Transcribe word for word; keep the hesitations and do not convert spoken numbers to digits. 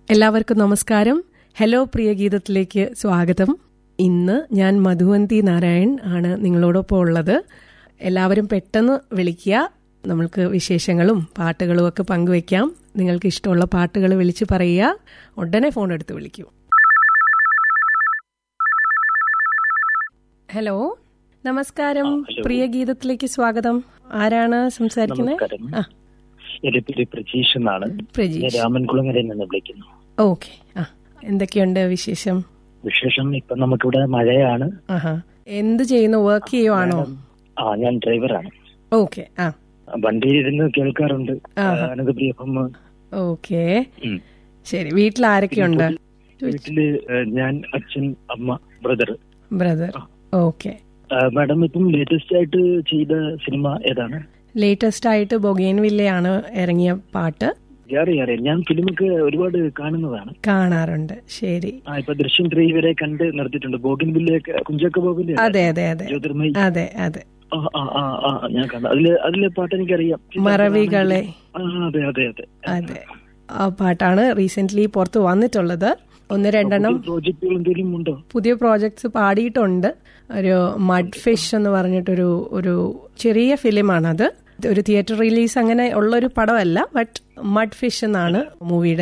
എല്ലാവർക്കും നമസ്കാരം. ഹലോ പ്രിയ ഗീതത്തിലേക്ക് സ്വാഗതം. ഇന്ന് ഞാൻ മധുവന്തി നാരായൺ ആണ് നിങ്ങളോടൊപ്പം ഉള്ളത്. എല്ലാവരും പെട്ടെന്ന് വിളിക്കുക. നമ്മൾക്ക് വിശേഷങ്ങളും പാട്ടുകളും ഒക്കെ പങ്കുവെക്കാം. നിങ്ങൾക്ക് ഇഷ്ടമുള്ള പാട്ടുകൾ വിളിച്ച് പറയുക. ഉടനെ ഫോൺ എടുത്ത് വിളിക്കൂ. ഹലോ, നമസ്കാരം. പ്രിയ ഗീതത്തിലേക്ക് സ്വാഗതം. ആരാണ് സംസാരിക്കുന്നത്? ആ, പ്രജീഷ് എന്നാണ്. രാമൻകുളങ്ങരയിൽ നിന്ന് വിളിക്കുന്നു. ഓക്കെ. ആ, എന്തൊക്കെയുണ്ട് വിശേഷം? വിശേഷം ഇപ്പൊ നമുക്കിവിടെ മഴയാണ്. ആഹാ. എന്ത് ചെയ്യുന്നു? വർക്ക് ചെയ്യുവാണോ? ആ, ഞാൻ ഡ്രൈവറാണ്. ഓക്കെ. ആ, വണ്ടിയിരുന്ന് കേൾക്കാറുണ്ട് അനന്തപ്രിയ. ഓക്കെ, ശരി. വീട്ടിൽ ആരൊക്കെയുണ്ട്? വീട്ടില് ഞാൻ, അച്ഛൻ, അമ്മ, ബ്രദർ. ബ്രദർ. ഓക്കെ. മാഡം ഇപ്പം ലേറ്റസ്റ്റ് ആയിട്ട് ചെയ്ത സിനിമ ഏതാണ്? ലേറ്റസ്റ്റ് ആയിട്ട് ബൊഗെയിൻവില്ലയാണ് ഇറങ്ങിയ പാട്ട്. ഞാൻ ഫിലിമൊക്കെ ഒരുപാട് കാണുന്നതാണ്. കാണാറുണ്ട്. ശരി. ഇപ്പൊ ദൃശ്യം ത്രീ വരെ കണ്ട് നിർത്തിയിട്ടുണ്ട്. ബോഗിൻവില്ലയൊക്കെ, കുഞ്ചാക്കോ ബോബിന്റെ. അതെ അതെ അതെ അതെ അതെ ഞാൻ കണ്ടു. അതില് അതിലെ പാട്ട് എനിക്കറിയാം, മറവികളെ. അതെ അതെ അതെ അതെ ആ പാട്ടാണ് റീസെന്റ് പുറത്ത് വന്നിട്ടുള്ളത്. ഒന്ന് രണ്ടെണ്ണം പ്രോജക്റ്റുകൾ എന്തെങ്കിലും ഉണ്ടോ? പുതിയ പ്രോജക്ട്സ് പാടിയിട്ടുണ്ട്. ഒരു മഡ് ഫിഷ് എന്ന് പറഞ്ഞിട്ടൊരു ഒരു ചെറിയ ഫിലിമാണത്. ഒരു തിയേറ്റർ റിലീസ് അങ്ങനെ ഉള്ളൊരു പടമല്ല, ബട്ട് മഡ് ഫിഷ് എന്നാണ് മൂവിയുടെ